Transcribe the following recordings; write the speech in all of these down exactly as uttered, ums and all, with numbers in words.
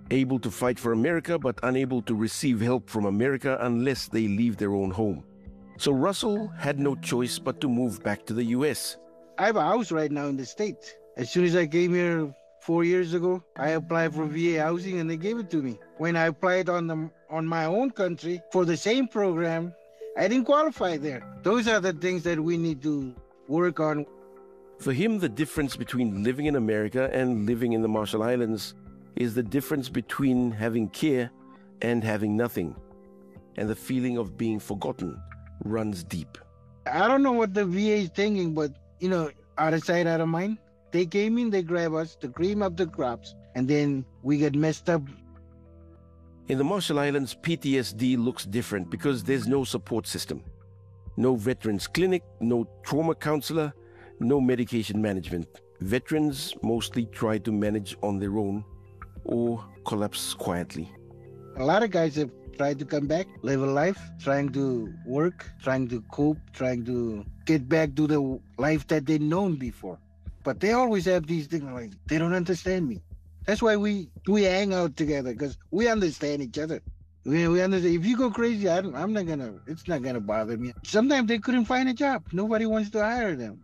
able to fight for America but unable to receive help from America unless they leave their own home. So Russell had no choice but to move back to the U S. I have a house right now in the States. As soon as I came here four years ago, I applied for V A housing and they gave it to me. When I applied on the, on my own country for the same program, I didn't qualify there. Those are the things that we need to work on. For him, the difference between living in America and living in the Marshall Islands is the difference between having care and having nothing. And the feeling of being forgotten runs deep. I don't know what the V A is thinking, but, you know, out of sight, out of mind. They came in, they grab us to cream up the crops, and then we get messed up. In the Marshall Islands, P T S D looks different because there's no support system. No veterans clinic, no trauma counselor, no medication management. Veterans mostly try to manage on their own or collapse quietly. A lot of guys have tried to come back, live a life, trying to work, trying to cope, trying to get back to the life that they'd known before. But they always have these things like, they don't understand me. That's why we, we hang out together, because we understand each other. We, we understand. If you go crazy, I don't, I'm not going to, it's not going to bother me. Sometimes they couldn't find a job. Nobody wants to hire them.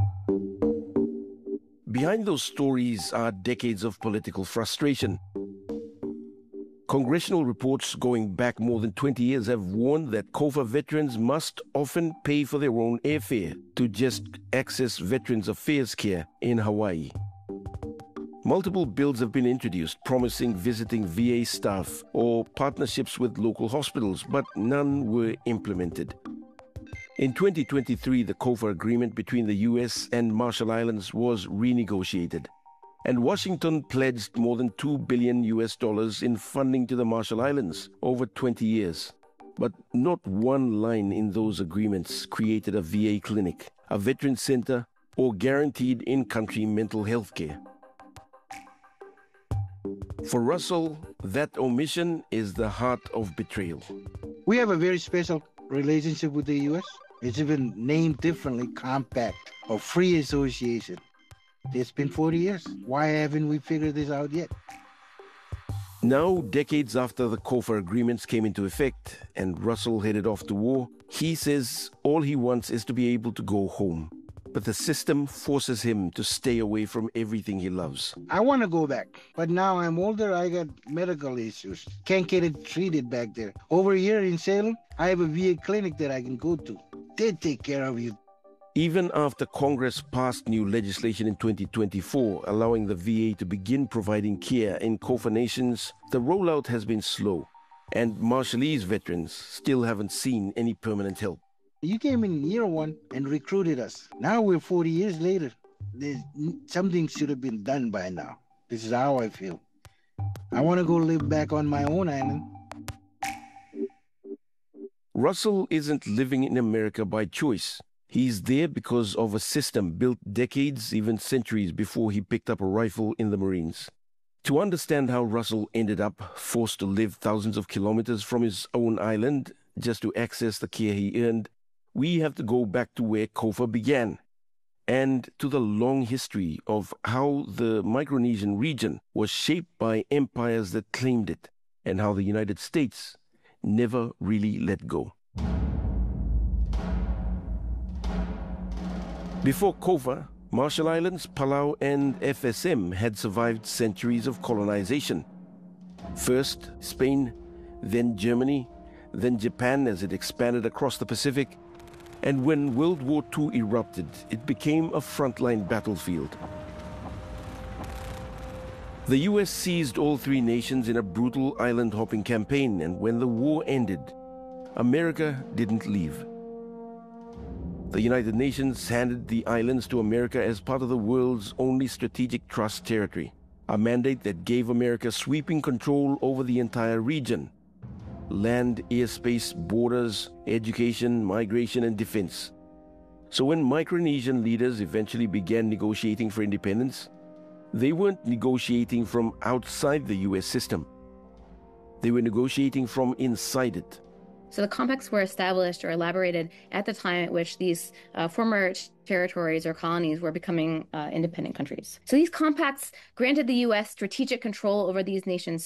Behind those stories are decades of political frustration. Congressional reports going back more than twenty years have warned that COFA veterans must often pay for their own airfare to just access Veterans Affairs care in Hawaii. Multiple bills have been introduced promising visiting V A staff or partnerships with local hospitals, but none were implemented. In twenty twenty-three, the COFA agreement between the U S and Marshall Islands was renegotiated, and Washington pledged more than two billion U S dollars in funding to the Marshall Islands over twenty years. But not one line in those agreements created a V A clinic, a veteran center, or guaranteed in-country mental health care. For Russell, that omission is the heart of betrayal. We have a very special relationship with the U S. It's even named differently, Compact or Free Association. It's been forty years. Why haven't we figured this out yet? Now, decades after the COFA agreements came into effect and Russell headed off to war, he says all he wants is to be able to go home. But the system forces him to stay away from everything he loves. I want to go back, but now I'm older, I got medical issues. Can't get it treated back there. Over here in Salem, I have a V A clinic that I can go to. They take care of you. Even after Congress passed new legislation in twenty twenty-four, allowing the V A to begin providing care in COFA nations, the rollout has been slow, and Marshallese veterans still haven't seen any permanent help. You came in year one and recruited us. Now we're forty years later. There's, something should have been done by now. This is how I feel. I want to go live back on my own island. Russell isn't living in America by choice. He's there because of a system built decades, even centuries before he picked up a rifle in the Marines. To understand how Russell ended up forced to live thousands of kilometers from his own island just to access the care he earned, we have to go back to where COFA began and to the long history of how the Micronesian region was shaped by empires that claimed it and how the United States never really let go. Before COFA, Marshall Islands, Palau, and F S M had survived centuries of colonization. First Spain, then Germany, then Japan as it expanded across the Pacific, and when World War Two erupted, it became a frontline battlefield. The U S seized all three nations in a brutal island-hopping campaign, and when the war ended, America didn't leave. The United Nations handed the islands to America as part of the world's only strategic trust territory, a mandate that gave America sweeping control over the entire region: land, airspace, borders, education, migration, and defense. So when Micronesian leaders eventually began negotiating for independence, they weren't negotiating from outside the U S system. They were negotiating from inside it. So the compacts were established or elaborated at the time at which these uh, former territories or colonies were becoming uh, independent countries. So these compacts granted the U S strategic control over these nations